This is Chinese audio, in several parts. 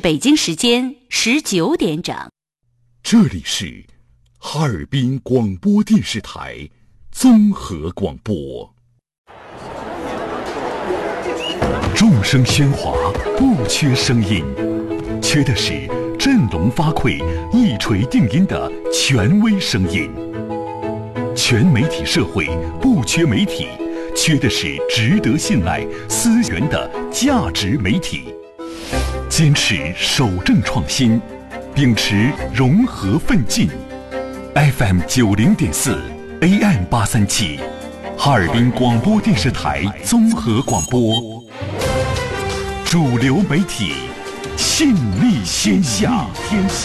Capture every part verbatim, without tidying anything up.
北京时间十九点整。 这里是哈尔滨广播电视台综合广播。众声喧哗，不缺声音，缺的是振聋发聩、一锤定音的权威声音。全媒体社会不缺媒体，缺的是值得信赖、思源的价值媒体。坚持守正创新，秉持融合奋进。F M 九零点四 A M 八三七，哈尔滨广播电视台综合广播，主流媒体，信力天下天下。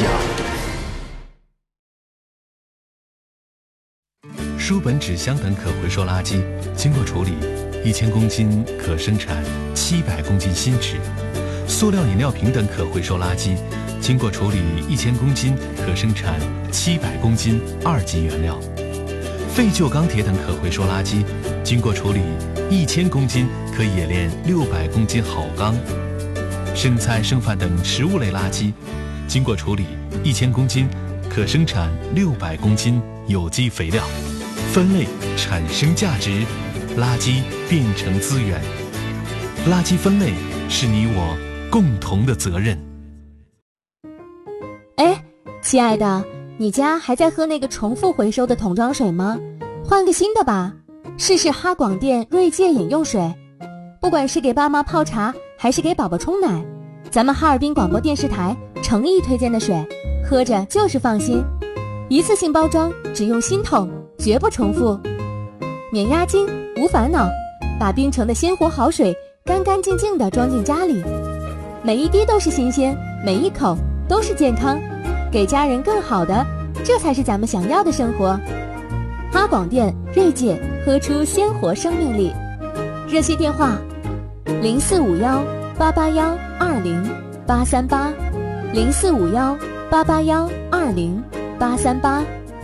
书本、纸箱等可回收垃圾经过处理，一千公斤可生产七百公斤新纸；塑料饮料瓶等可回收垃圾经过处理，一千公斤可生产七百公斤二级原料；废旧钢铁等可回收垃圾经过处理，一千公斤可冶炼六百公斤好钢；剩菜剩饭等食物类垃圾经过处理，一千公斤可生产六百公斤有机肥料。分类产生价值，垃圾变成资源。垃圾分类是你我共同的责任。 哎，亲爱的，你家还在喝那个重复回收的桶装水吗？换个新的吧，试试哈广电锐界饮用水。不管是给爸妈泡茶，还是给宝宝冲奶，咱们哈尔滨广播电视台诚意推荐的水，喝着就是放心。一次性包装，只用新桶，绝不重复，免押金，无烦恼，把冰城的鲜活好水干干净净地装进家里，每一滴都是新鲜，每一口都是健康，给家人更好的，这才是咱们想要的生活。哈广电锐界，喝出鲜活生命力。热线电话零四五幺八八幺二零八三八，零四五幺八八幺二零八三八。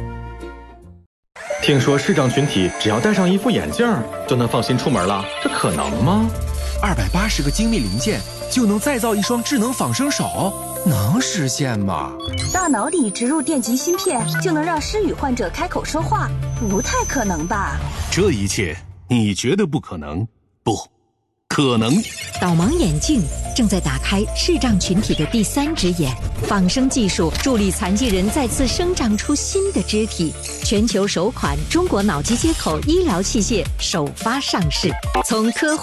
听说视障群体只要戴上一副眼镜就能放心出门了，这可能吗？ 二百八十个精密零件就能再造一双智能仿生手，能实现吗？ 大脑里植入电极芯片就能让失语患者开口说话，不太可能吧？ 这一切你觉得不可能？不可能。 导盲眼镜正在打开视障群体的第三只眼，仿生技术助力残疾人再次生长出新的肢体。全球首款中国脑机接口医疗器械首发上市，从科